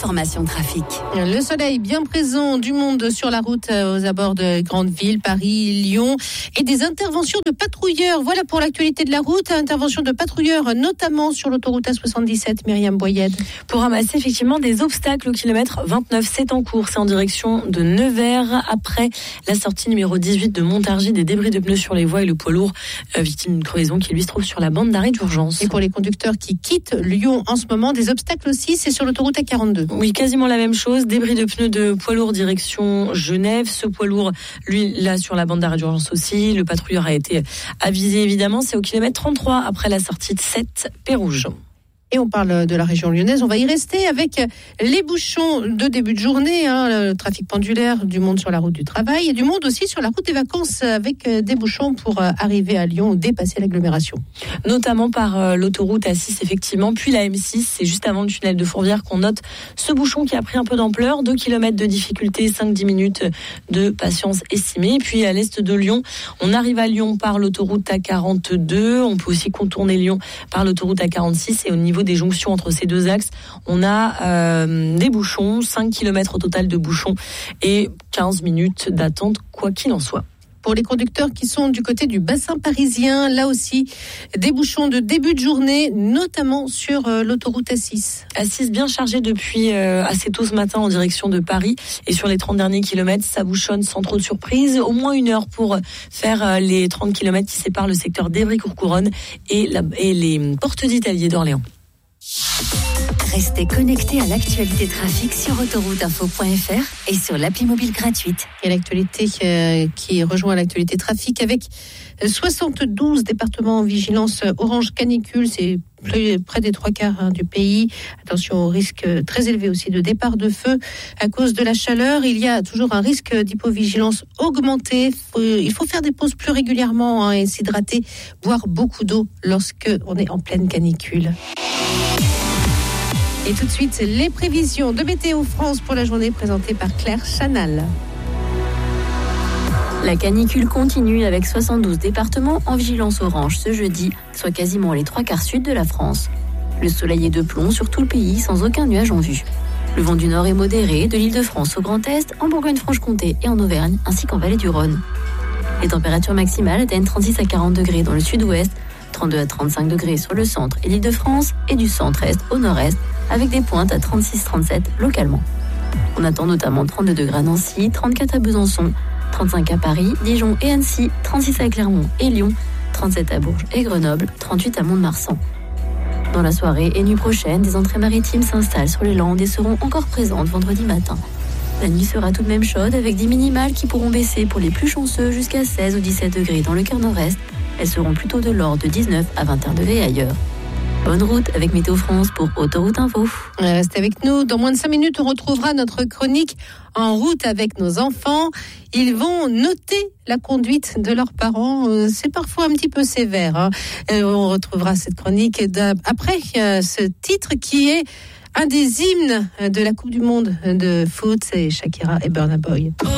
l'information trafic. Le soleil bien présent, du monde sur la route aux abords de grandes villes, Paris, Lyon, et des interventions de patrouilleurs. Voilà pour l'actualité de la route, intervention de patrouilleurs notamment sur l'autoroute A77, Myriam Boyed. Pour ramasser effectivement des obstacles au kilomètre 29, c'est en cours, c'est en direction de Nevers, après la sortie numéro 18 de Montargis, des débris de pneus sur les voies et le poids lourd victime d'une crevaison qui lui se trouve sur la bande d'arrêt d'urgence. Et pour les conducteurs qui quittent Lyon en ce moment, des obstacles aussi, c'est sur l'autoroute A42. Oui, quasiment la même chose, débris de pneus de poids lourd direction Genève, ce poids lourd, lui, là sur la bande d'arrêt d'urgence aussi, le patrouilleur a été avisé évidemment, c'est au kilomètre 33 après la sortie de 7 Pérouge. Et on parle de la région lyonnaise, on va y rester avec les bouchons de début de journée, le trafic pendulaire, du monde sur la route du travail et du monde aussi sur la route des vacances avec des bouchons pour arriver à Lyon ou dépasser l'agglomération. Notamment par l'autoroute A6 effectivement, puis la M6, c'est juste avant le tunnel de Fourvière qu'on note ce bouchon qui a pris un peu d'ampleur, 2 km de difficulté, 5-10 minutes de patience estimée. Puis à l'est de Lyon, on arrive à Lyon par l'autoroute A42, on peut aussi contourner Lyon par l'autoroute A46 et au niveau des jonctions entre ces deux axes, on a des bouchons, 5 km au total de bouchons et 15 minutes d'attente, quoi qu'il en soit. Pour les conducteurs qui sont du côté du bassin parisien, là aussi, des bouchons de début de journée, notamment sur l'autoroute A6. A6 bien chargé depuis assez tôt ce matin en direction de Paris. Et sur les 30 derniers kilomètres, ça bouchonne sans trop de surprise. Au moins 1 heure pour faire les 30 kilomètres qui séparent le secteur d'Évry-Courcouronnes et les portes d'Italie d'Orléans. Restez connectés à l'actualité trafic sur autorouteinfo.fr et sur l'appli mobile gratuite. Et l'actualité qui rejoint l'actualité trafic avec 72 départements en vigilance orange canicule, c'est près des 3/4 du pays. Attention au risque très élevé aussi de départ de feu à cause de la chaleur. Il y a toujours un risque d'hypovigilance augmenté. Il faut faire des pauses plus régulièrement et s'hydrater, boire beaucoup d'eau lorsque on est en pleine canicule. Et tout de suite, les prévisions de Météo France pour la journée présentées par Claire Chanal. La canicule continue avec 72 départements en vigilance orange ce jeudi, soit quasiment les 3/4 sud de la France. Le soleil est de plomb sur tout le pays sans aucun nuage en vue. Le vent du nord est modéré de l'Île-de-France au Grand Est, en Bourgogne-Franche-Comté et en Auvergne, ainsi qu'en Vallée du Rhône. Les températures maximales atteignent 36 à 40 degrés dans le sud-ouest, 32 à 35 degrés sur le centre et l'Île-de-France et du centre-est au nord-est, avec des pointes à 36-37 localement. On attend notamment 32 degrés à Nancy, 34 à Besançon, 35 à Paris, Dijon et Annecy, 36 à Clermont et Lyon, 37 à Bourges et Grenoble, 38 à Mont-de-Marsan. Dans la soirée et nuit prochaine, des entrées maritimes s'installent sur les Landes et seront encore présentes vendredi matin. La nuit sera tout de même chaude avec des minimales qui pourront baisser pour les plus chanceux jusqu'à 16 ou 17 degrés dans le quart nord-est. Elles seront plutôt de l'ordre de 19 à 21 degrés ailleurs. Bonne route avec Météo France pour Autoroute Info. Restez avec nous. Dans moins de 5 minutes, on retrouvera notre chronique En route avec nos enfants. Ils vont noter la conduite de leurs parents. C'est parfois un petit peu sévère. On retrouvera cette chronique après ce titre qui est un des hymnes de la Coupe du Monde de foot. C'est Shakira et Burna Boy.